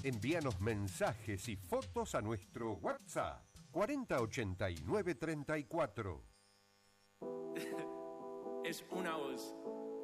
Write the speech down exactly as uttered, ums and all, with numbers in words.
Envíanos mensajes y fotos a nuestro WhatsApp cuarenta ochenta y nueve treinta y cuatro. Es una voz.